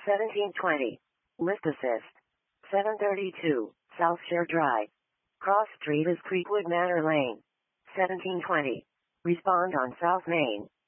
1720. Lift assist. 732, South Shore Drive. Cross Street is Creekwood Manor Lane. 1720. Respond on South Main.